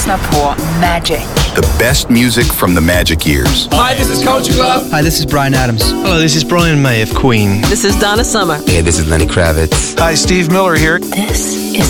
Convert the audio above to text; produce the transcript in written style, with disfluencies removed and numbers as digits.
lyssnar på Magic. The best music from the Magic years. Hi, this is Culture Club. Hi, this is Bryan Adams. Hello, this is Brian May of Queen. This is Donna Summer. Hey, this is Lenny Kravitz. Hi, Steve Miller here. This is